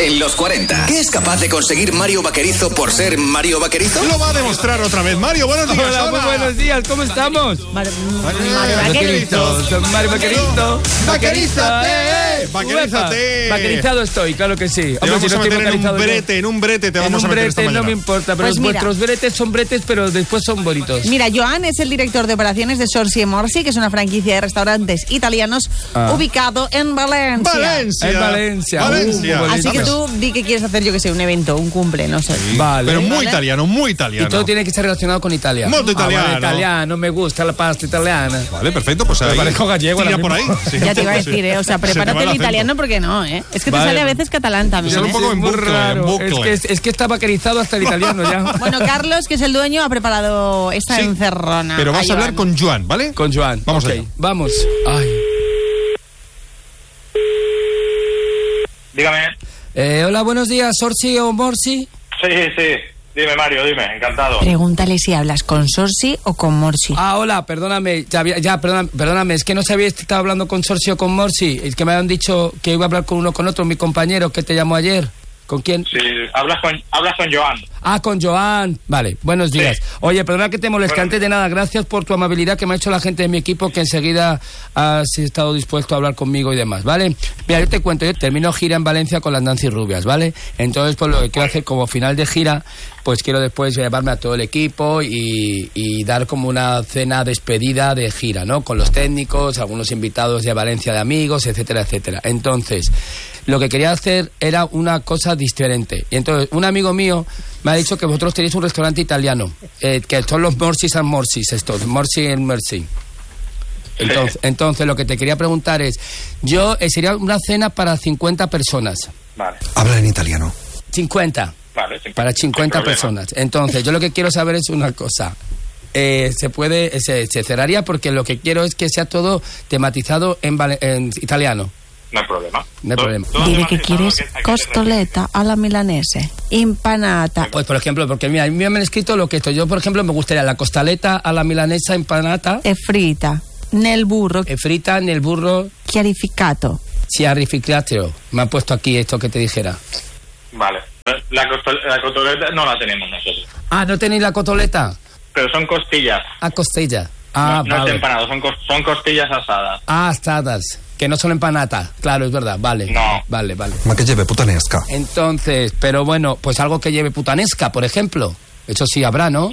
en los 40. ¿Qué es capaz de conseguir Mario Vaquerizo por ser Mario Vaquerizo? Lo va a demostrar otra vez. Mario, buenos días. Hola, muy buenos días. ¿Cómo estamos? Mario Vaquerizo. Mario Vaquerizo. ¡Vaquerízate! ¡Vaquerízate! Vaquerizado estoy, claro que sí. Te vamos a meter en un brete te vamos a meter esta mañana. No me importa, pero Pues vuestros bretes son bretes, pero después son bonitos. Mira, Joan es el director de operaciones de Sorsi e Morsi, que es una franquicia de restaurantes italianos ubicado en Valencia. En Valencia. Así que tú di que quieres hacer, yo que sé, un evento, un cumple, no sé. Sí, vale. Pero muy italiano, muy Y italiano. todo tiene que estar relacionado con Italia. Molto italiano. Vale, italiano, me gusta la pasta italiana. Vale, perfecto, pues ahí. parezco gallego tira ahora por ahí. mismo. Sí, Ya te iba a sí. decir, o sea, prepárate el italiano porque no, Es que te Vale. sale a veces catalán también, Sale un poco en Muy bucle, raro. en bucle. Es que está vaquerizado hasta el italiano ya. Bueno, Carlos, que es el dueño, ha preparado esta Sí, encerrona. Pero vas a hablar Joan. con Joan, ¿vale? Con Joan. Vamos Ok, allá. Vamos. Ay. Dígame. Hola, buenos días, Sorsi o Morsi. Sí. Dime, Mario, dime. Encantado. Pregúntale si hablas con Sorsi o con Morsi. Ah, hola, perdóname, perdóname, es que no sabía si estaba hablando con Sorsi o con Morsi, es que me habían dicho que iba a hablar con uno con otro, mi compañero que te llamó ayer. ¿Con quién? Sí, hablas con Joan. Ah, con Joan. Vale, buenos días. Sí. Oye, perdona que te moleste, Bueno. antes de nada, gracias por tu amabilidad que me ha hecho la gente de mi equipo, que enseguida has estado dispuesto a hablar conmigo y demás, ¿vale? Mira, yo te cuento, yo termino gira en Valencia con las Nancy Rubias, ¿vale? Entonces, pues lo que quiero hacer como final de gira, pues quiero después llevarme a todo el equipo y dar como una cena despedida de gira, ¿no? Con los técnicos, algunos invitados de Valencia de amigos, etcétera, etcétera. Entonces, lo que quería hacer era una cosa diferente. Y entonces, un amigo mío me ha dicho que vosotros tenéis un restaurante italiano, que son los Morsis and Morsis, estos, Morsi and Mercy. Entonces, lo que te quería preguntar es, sería una cena para 50 personas. Vale. Habla en italiano. 50. Vale, sin Para 50 problema. personas. Entonces, yo lo que quiero saber es una cosa. Se cerraría porque lo que quiero es que sea todo tematizado en italiano. No hay problema. No hay problema. Todo Dile que tematizado quieres a qué te costoleta alla milanese, empanata. Pues, por ejemplo, porque mira, a mí me han escrito lo que esto. Yo, por ejemplo, me gustaría la costaleta a la milanesa empanata, E frita nel burro frita en el burro chiarificato. chiarificato. Me han puesto aquí esto que te dijera. refieres. Vale. La costoleta no la tenemos nosotros. Ah, ¿no tenéis la cotoleta? Pero son costillas. Ah, costilla. Ah, no es vale. empanado, son costillas asadas. Ah, asadas. Que no son empanata. Claro, es verdad. Vale. No. Vale. Ma che lleve putanesca. Entonces, pero bueno, pues algo que lleve putanesca, por ejemplo. Eso sí habrá, ¿no?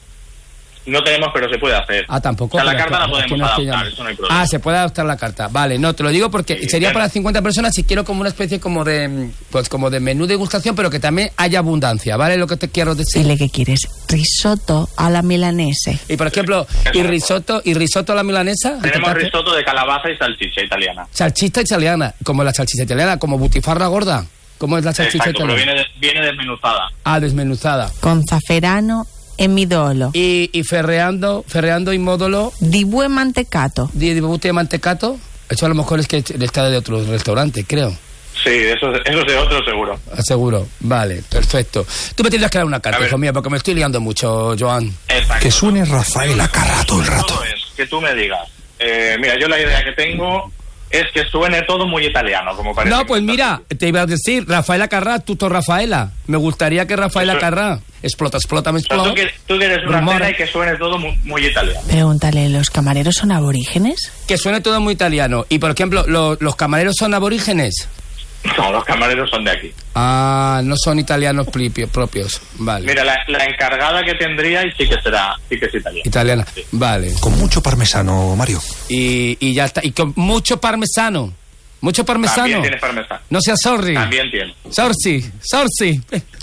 No tenemos, pero se puede hacer. Ah, tampoco. O sea, la pero carta la es que podemos no estoy adaptar, llamando. eso no hay problema. Ah, se puede adaptar la carta. Vale, no, te lo digo porque Sí, sería claro. para 50 personas y quiero como una especie como de menú de degustación, pero que también haya abundancia, ¿vale? Lo que te quiero decir. Dile que quieres risotto alla milanese. Y por ejemplo, y risotto a la milanesa. Tenemos ¿Entendaste? risotto de calabaza y salchicha italiana. Salchicha italiana, como la salchicha italiana, como butifarra gorda. ¿Cómo es la salchicha Exacto, pero italiana? viene desmenuzada. Ah, desmenuzada. Con zafferano e midolo. Y ferreando y módulo Di bue mantecato. de bute de mantecato. Eso a lo mejor es que está de otro restaurante, creo. Sí, eso es de otro seguro. Seguro. Vale, perfecto. Tú me tendrías que dar una A carta, ver. hijo mío, porque me estoy liando mucho, Joan. Exacto. Que suene Rafaela Carrà todo el rato. Todo es que tú me digas. Mira, yo la idea que tengo es que suene todo muy italiano, como parece. No, pues que mira, te iba a decir, Rafaela Carrà, tuto Rafaela. Me gustaría que Rafaela Eso- Carrà explota, me O sea, explota. tú quieres una Rumor. cena y que suene todo muy italiano. Pregúntale, ¿los camareros son aborígenes? Que suene todo muy italiano. Y por ejemplo, los camareros son aborígenes. No, los camareros son de aquí. Ah, no son italianos propios. Vale. Mira, la encargada que tendría y sí que es italiana. Italiana. Sí. Vale. Con mucho parmesano, Mario. Y ya está. Y con mucho parmesano. Mucho parmesano. También tiene parmesano. No seas sorry. También tiene. Sorsi.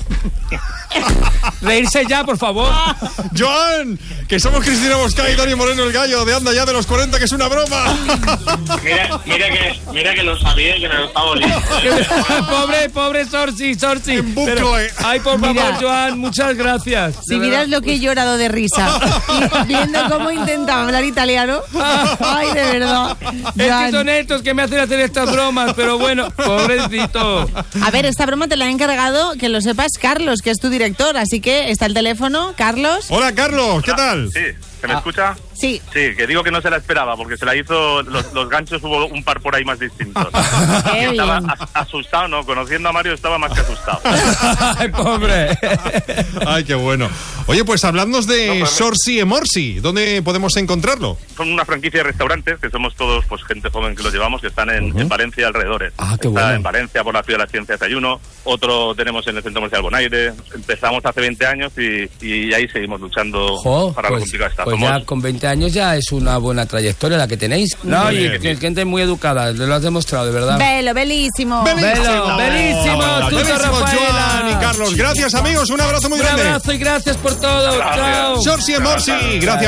Reírse ya, por favor. Joan, que somos Cristina Bosca y Tony Moreno el Gallo de Anda Ya de los 40, que es una broma. Mira que lo sabía y que me lo estaba oliendo. pobre Sorsi. En bucle. Pero, ay, por favor, Mira. Joan, muchas gracias. Si vieras lo que he llorado de risa y viendo cómo intentaba hablar italiano. Ay, de verdad. Es que Joan. son estos que me hacen hacer estas bromas, pero bueno, pobrecito. A ver, esta broma te la ha encargado, que lo sepas, Carlos, que es tu director. Así que está el teléfono. Carlos. Hola, Carlos, ¿qué tal? Sí. ¿Se me escucha? Sí. Sí, que digo que no se la esperaba, porque se la hizo, los ganchos hubo un par por ahí más distintos. Qué Estaba bien. asustado, ¿no? Conociendo a Mario estaba más que asustado. ¡Ay, pobre! Ay, qué bueno. Oye, pues hablando de No, pues, Sorsi e Morsi, ¿dónde podemos encontrarlo? Son una franquicia de restaurantes, que somos todos pues gente joven que los llevamos, que están en Valencia y alrededores. Ah, qué Está bueno. en Valencia por la Ciudad de las Ciencias hay uno, otro tenemos en el Centro Comercial Bonaire. Empezamos hace 20 años y ahí seguimos luchando Jo, para lo pues, complicado está. pues ya con 20 años ya es una buena trayectoria la que tenéis. No, Muy y bien. que gente muy educada, lo has demostrado, de verdad. Belo, bellísimo. Belo, bellísimo, tuto Bellísimo, Rafaela. Joan y Carlos. Gracias, amigos. Un abrazo muy Un grande. abrazo y gracias por todo. Gracias. Chao. Sorsi e Morsi. Gracias.